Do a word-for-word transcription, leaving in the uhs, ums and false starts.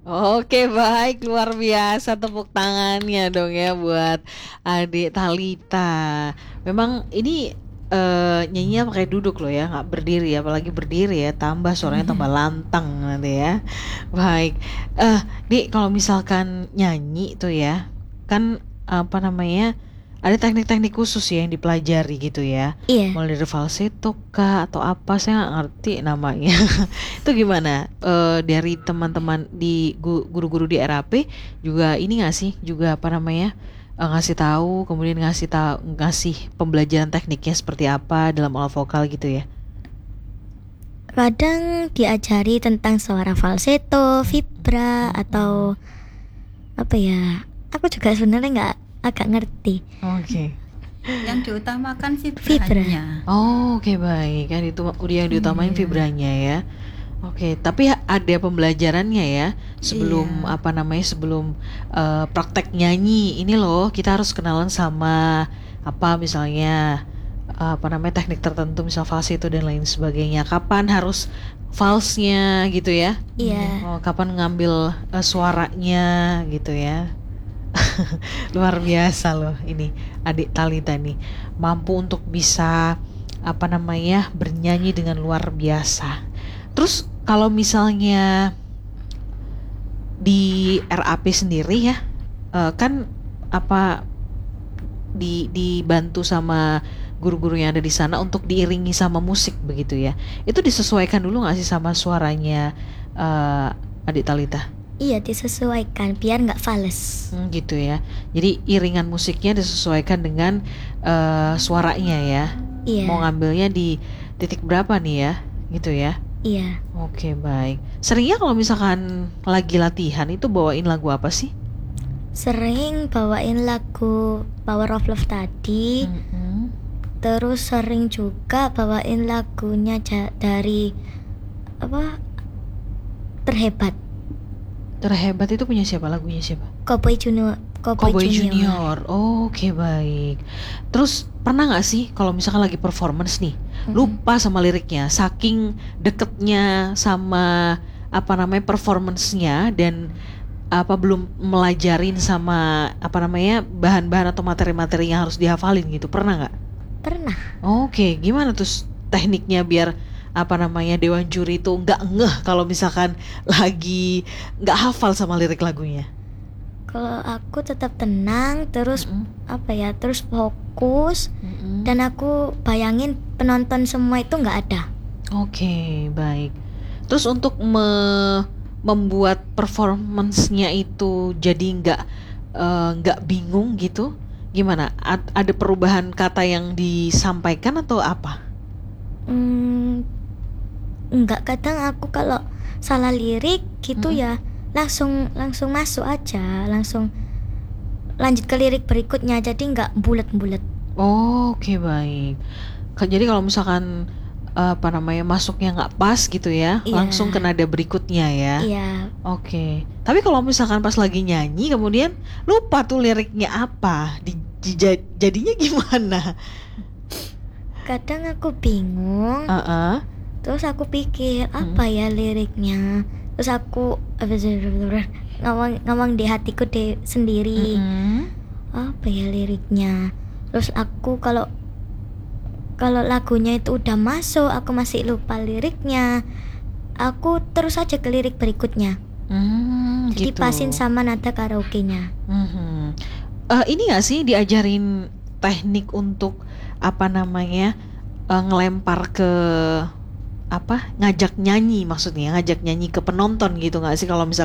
Oke, baik, luar biasa, tepuk tangannya dong ya buat adik Talita. Memang ini eh, nyanyinya pakai duduk loh ya, nggak berdiri, apalagi berdiri ya, tambah suaranya tambah lantang nanti ya. Baik, eh, Dik, kalau misalkan nyanyi tuh ya, kan apa namanya, ada teknik-teknik khusus ya yang dipelajari gitu ya. Iya, Mulai dari falsetto kah atau apa, saya nggak ngerti namanya. Itu gimana? Eh, dari teman-teman di gu- guru-guru di R A P juga ini nggak sih? Juga apa namanya? eh, ngasih tahu, kemudian ngasih tahu ngasih pembelajaran tekniknya seperti apa dalam olah vokal gitu ya. kadang diajari tentang suara falsetto, vibra, atau apa ya? Aku juga sebenarnya nggak agak ngerti. Oke. Yang diutamakan Vibra. vibranya. Oh, oke, baik. Kan itu udah yang diutamain Iya. vibranya ya. Oke, tapi ha- ada pembelajarannya ya sebelum Iya. apa namanya sebelum eh, praktek nyanyi. Ini loh kita harus kenalan sama apa misalnya eh, apa namanya teknik tertentu misal falsetto dan lain sebagainya. Kapan harus falsnya gitu ya? Iya. Oh, kapan ngambil eh, suaranya gitu ya? Luar biasa loh ini adik Talita nih mampu untuk bisa apa namanya bernyanyi dengan luar biasa. Terus kalau misalnya di R A P sendiri ya eh, kan apa di dibantu sama guru-guru yang ada di sana untuk diiringi sama musik begitu ya. Itu disesuaikan dulu nggak sih sama suaranya eh, adik Talita? Iya, disesuaikan biar nggak fales. Hmm, gitu ya. Jadi iringan musiknya disesuaikan dengan eh, suaranya ya. Iya. Mau ngambilnya di titik berapa nih ya? Gitu ya. Iya. Oke, baik. Seringnya kalau misalkan lagi latihan itu bawain lagu apa sih? Sering bawain lagu Power of Love tadi. Mm-mm. Terus sering juga bawain lagunya ja- dari apa? Terhebat. Terhebat itu punya siapa? Lagunya siapa? Cowboy Junior. Cowboy, Cowboy Junior. Junior. Oh, oke, baik. Terus pernah nggak sih kalau misalkan lagi performance nih, Mm-mm. lupa sama liriknya, saking deketnya sama apa namanya performance-nya dan apa belum melajarin sama apa namanya bahan-bahan atau materi-materi yang harus dihafalin gitu. Pernah nggak? Pernah. Oke, gimana tuh s- tekniknya biar apa namanya dewan juri itu nggak ngeh kalau misalkan lagi nggak hafal sama lirik lagunya? Kalau aku tetap tenang, terus Mm-mm. apa ya? Terus fokus, Mm-mm. dan aku bayangin penonton semua itu nggak ada. Oke, baik. Terus untuk me- membuat performance-nya itu jadi nggak eh, nggak bingung gitu, gimana? Ad- ada perubahan kata yang disampaikan atau apa? Hmm, nggak, kadang aku kalau salah lirik gitu Mm-mm. ya langsung langsung masuk aja, langsung lanjut ke lirik berikutnya, jadi nggak bulat-bulat. Oh, oke, baik. Ka- Jadi kalau misalkan eh, apa namanya masuknya nggak pas gitu ya, Iya. langsung ke nada berikutnya ya. Iya, Oke. Tapi kalau misalkan pas lagi nyanyi kemudian lupa tuh liriknya apa, di, di- ja- jadinya gimana? kadang aku bingung. Heeh. Terus aku pikir apa ya liriknya. Terus aku ngomong ngomong di hatiku de sendiri. Mm-mm. Apa ya liriknya. Terus aku kalau kalau lagunya itu udah masuk, aku masih lupa liriknya, aku terus aja ke lirik berikutnya. Hmm, Jadi gitu. pasin sama nada karaoke-nya. Mhm. Eh, ini nggak sih diajarin teknik untuk apa namanya eh, ngelempar ke apa ngajak nyanyi maksudnya ngajak nyanyi ke penonton gitu nggak sih kalau misalkan